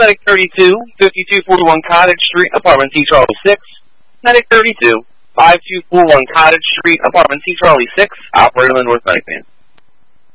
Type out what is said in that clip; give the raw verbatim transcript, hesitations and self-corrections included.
Medic thirty-two, fifty-two forty-one Cottage Street, Apartment T Charlie six. Medic thirty-two, five two four one Cottage Street, Apartment T Charlie six. Operator in the North Medic Van.